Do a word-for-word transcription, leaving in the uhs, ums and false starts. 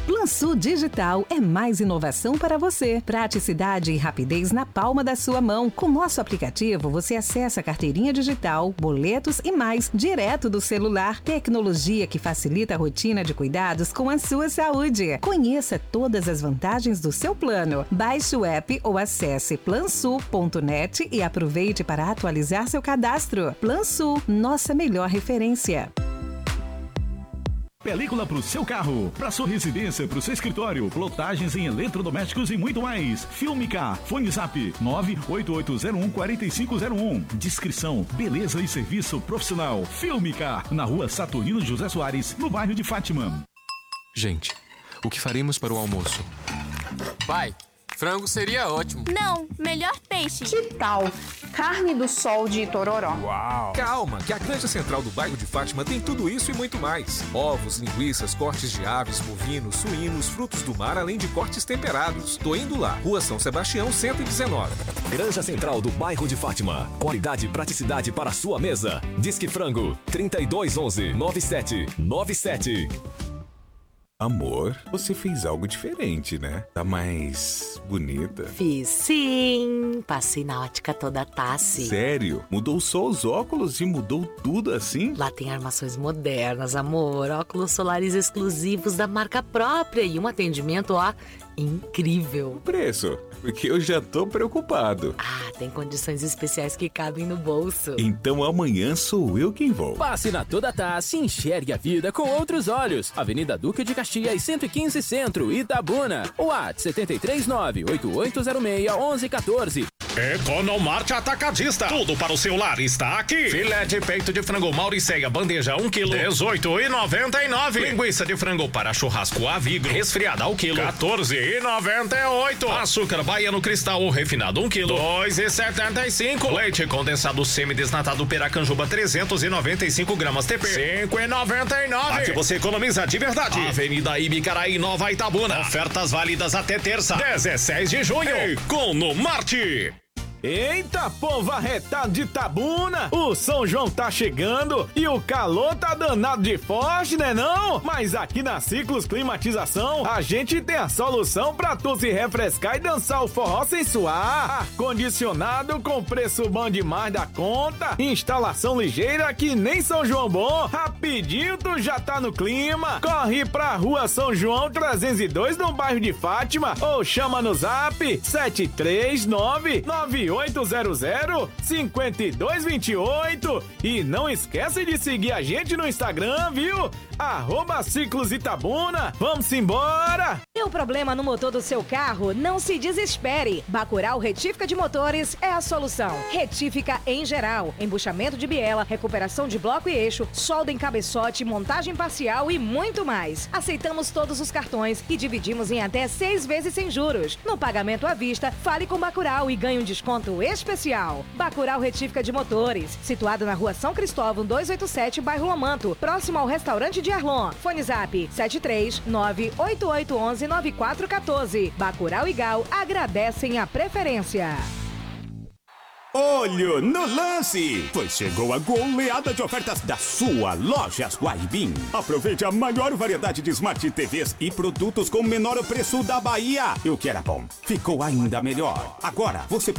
Plansul Digital é mais inovação para você. Praticidade e rapidez na palma da sua mão. Com nosso aplicativo, você acessa a carteirinha digital, boletos e mais, direto do celular. Tecnologia que facilita a rotina de cuidados com a sua saúde. Conheça todas as vantagens do seu plano. Baixe o app ou acesse plansul ponto net e aproveite para atualizar seu cadastro. Plansul, nossa melhor referência. Película pro seu carro, pra sua residência, pro seu escritório, plotagens em eletrodomésticos e muito mais. Filmica, Fone Zap nove oito oito zero um quatro cinco zero um. Descrição, beleza e serviço profissional. Filmica, na rua Saturnino José Soares, no bairro de Fátima. Gente, o que faremos para o almoço? Pai, frango seria ótimo. Não, melhor peixe. Que tal carne do sol de Itororó? Uau! Calma, que a Granja Central do bairro de Fátima tem tudo isso e muito mais. Ovos, linguiças, cortes de aves, bovinos, suínos, frutos do mar, além de cortes temperados. Tô indo lá. Rua São Sebastião, cento e dezenove. Granja Central do bairro de Fátima. Qualidade e praticidade para a sua mesa. Disque Frango, trinta e dois onze, noventa e sete noventa e sete. Amor, você fez algo diferente, né? Tá mais bonita. Fiz sim. Passei na ótica toda Tassi. Sério? Mudou só os óculos e mudou tudo assim? Lá tem armações modernas, amor. Óculos solares exclusivos da marca própria e um atendimento, ó, incrível. Preço? Porque eu já tô preocupado. Ah, tem condições especiais que cabem no bolso. Então amanhã sou eu quem vou. Passe na Toda Tassi e enxergue a vida com outros olhos. Avenida Duque de Caxias, cento e quinze Centro, Itabuna. WhatsApp sete três nove, oito oito zero seis, onze um quatro. Economart Atacadista. Tudo para o seu lar está aqui. Filé de peito de frango Mauriceia, bandeja um quilo, dezoito e noventa e nove. Linguiça de frango para churrasco a Vigro, resfriada ao quilo, quatorze e noventa e oito. Açúcar baiano cristal refinado um quilo, dois e setenta e cinco. Leite condensado semi-desnatado Piracanjuba trezentos e noventa e cinco gramas T P, cinco e noventa e nove. Aqui você economiza de verdade. Avenida Ibicaraí, Nova Itabuna. Ofertas válidas até terça, dezesseis de junho. Economart. Eita, povo arretado de Itabuna! O São João tá chegando e o calor tá danado de forte, né não? Mas aqui na Ciclos Climatização, a gente tem a solução pra tu se refrescar e dançar o forró sem suar. Ar-condicionado com preço bom demais da conta, instalação ligeira que nem São João bom. Rapidinho tu já tá no clima. Corre pra Rua São João trezentos e dois no bairro de Fátima ou chama no zap sete três nove, nove oito zero zero, cinco dois dois oito. E não esquece de seguir a gente no Instagram, viu? Arroba Ciclos Itabuna. Vamos embora! Tem um problema no motor do seu carro? Não se desespere. Bacurau Retífica de Motores é a solução. Retífica em geral. Embuchamento de biela, recuperação de bloco e eixo, solda em cabeçote, montagem parcial e muito mais. Aceitamos todos os cartões e dividimos em até seis vezes sem juros. No pagamento à vista, fale com Bacurau e ganhe um desconto especial. Bacurau Retífica de Motores, situado na Rua São Cristóvão duzentos e oitenta e sete, bairro Lomanto, próximo ao restaurante de Arlon. Fone Zap sete três nove, oito oito um um, nove quatro um quatro. Bacurau e Gal agradecem a preferência. Olho no lance! Pois chegou a goleada de ofertas da sua Lojas Guaibim. Aproveite a maior variedade de Smart T Vs e produtos com o menor preço da Bahia. E o que era bom, ficou ainda melhor. Agora você